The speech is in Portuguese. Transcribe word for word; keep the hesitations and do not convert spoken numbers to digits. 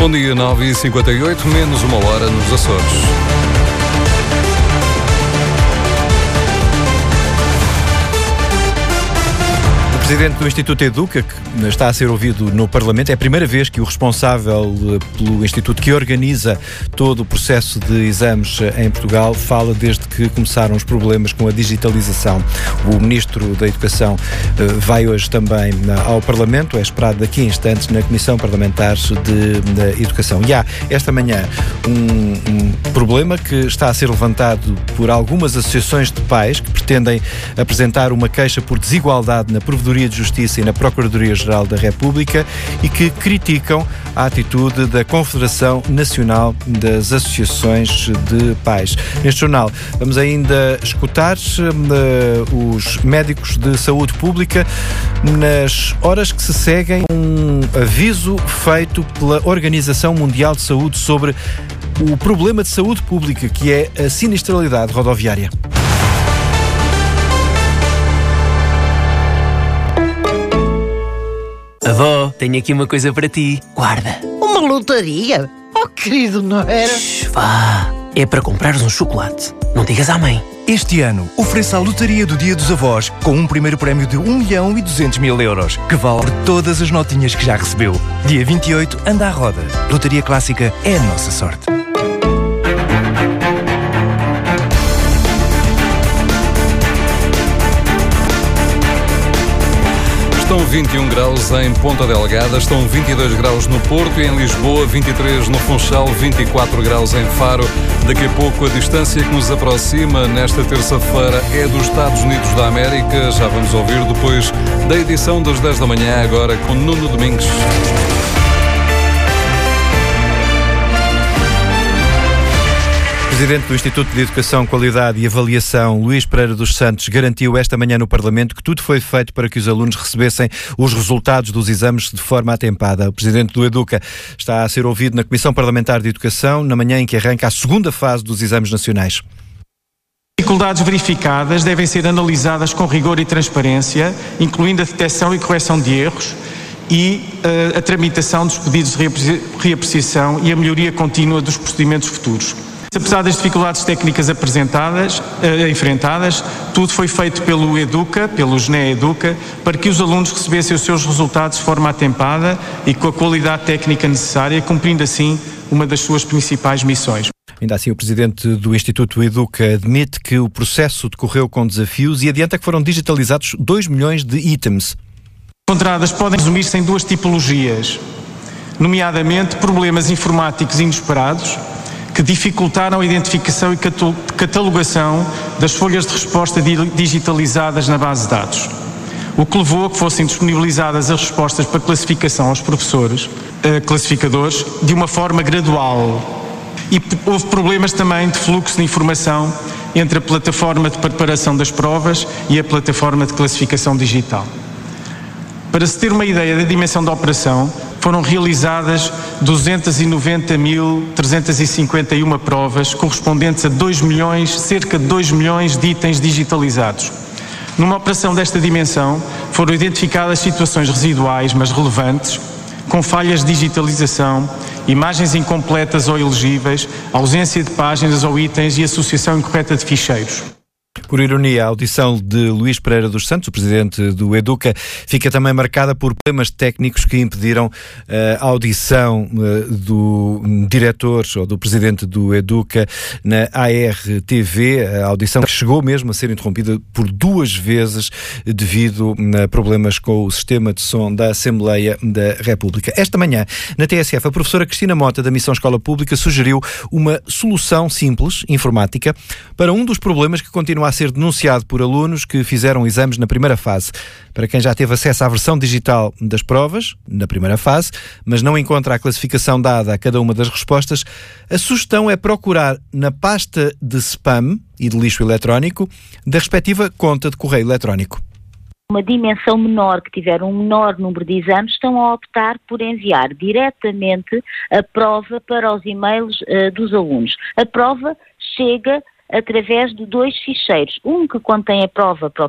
Bom dia, nove e cinquenta e oito, menos uma hora nos Açores. O presidente do Instituto Educa, que está a ser ouvido no Parlamento, é a primeira vez que o responsável pelo Instituto que organiza todo o processo de exames em Portugal fala desde que começaram os problemas com a digitalização. O Ministro da Educação vai hoje também ao Parlamento, é esperado daqui a instantes na Comissão Parlamentar de Educação. E há esta manhã um, um problema que está a ser levantado por algumas associações de pais que pretendem apresentar uma queixa por desigualdade na provedoria de Justiça e na Procuradoria-Geral da República e que criticam a atitude da Confederação Nacional das Associações de Pais. Neste jornal vamos ainda escutar uh, os médicos de saúde pública nas horas que se seguem um aviso feito pela Organização Mundial de Saúde sobre o problema de saúde pública que é a sinistralidade rodoviária. Avó, tenho aqui uma coisa para ti. Guarda. Uma lotaria? Oh, querido, não era? Shhh, vá. É para comprares um chocolate. Não digas à mãe. Este ano, ofereça a lotaria do Dia dos Avós com um primeiro prémio de um milhão e duzentos mil euros, que vale por todas as notinhas que já recebeu. Dia vinte e oito, anda à roda. Lotaria Clássica é a nossa sorte. Estão vinte e um graus em Ponta Delgada, estão vinte e dois graus no Porto e em Lisboa, vinte e três no Funchal, vinte e quatro graus em Faro. Daqui a pouco a distância que nos aproxima nesta terça-feira é dos Estados Unidos da América. Já vamos ouvir depois da edição das dez da manhã, agora com Nuno Domingos. O presidente do Instituto de Educação, Qualidade e Avaliação, Luís Pereira dos Santos, garantiu esta manhã no Parlamento que tudo foi feito para que os alunos recebessem os resultados dos exames de forma atempada. O presidente do Educa está a ser ouvido na Comissão Parlamentar de Educação, na manhã em que arranca a segunda fase dos exames nacionais. As dificuldades verificadas devem ser analisadas com rigor e transparência, incluindo a detecção e correção de erros e uh, a tramitação dos pedidos de reapreciação e a melhoria contínua dos procedimentos futuros. Apesar das dificuldades técnicas apresentadas, eh, enfrentadas, tudo foi feito pelo Educa, pelo G N E Educa, para que os alunos recebessem os seus resultados de forma atempada e com a qualidade técnica necessária, cumprindo assim uma das suas principais missões. Ainda assim, o presidente do Instituto Educa admite que o processo decorreu com desafios e adianta que foram digitalizados dois milhões de itens. Encontradas podem resumir-se em duas tipologias, nomeadamente problemas informáticos inesperados, que dificultaram a identificação e catalogação das folhas de resposta digitalizadas na base de dados, o que levou a que fossem disponibilizadas as respostas para classificação aos professores, eh, classificadores, de uma forma gradual. E houve problemas também de fluxo de informação entre a plataforma de preparação das provas e a plataforma de classificação digital. Para se ter uma ideia da dimensão da operação, foram realizadas duzentas e noventa mil trezentas e cinquenta e uma provas, correspondentes a dois milhões, cerca de dois milhões de itens digitalizados. Numa operação desta dimensão, foram identificadas situações residuais, mas relevantes, com falhas de digitalização, imagens incompletas ou ilegíveis, ausência de páginas ou itens e associação incorreta de ficheiros. Por ironia, a audição de Luís Pereira dos Santos, o presidente do Educa, fica também marcada por problemas técnicos que impediram a audição uh, do diretor ou do presidente do Educa na A R T V, a audição que chegou mesmo a ser interrompida por duas vezes devido a problemas com o sistema de som da Assembleia da República. Esta manhã, na T S F, a professora Cristina Mota, da Missão Escola Pública, sugeriu uma solução simples, informática, para um dos problemas que continua a ser denunciado por alunos que fizeram exames na primeira fase. Para quem já teve acesso à versão digital das provas, na primeira fase, mas não encontra a classificação dada a cada uma das respostas, a sugestão é procurar na pasta de spam e de lixo eletrónico da respectiva conta de correio eletrónico. Uma dimensão menor, que tiver um menor número de exames, estão a optar por enviar diretamente a prova para os e-mails uh, dos alunos. A prova chega através de dois ficheiros, um que contém a prova para o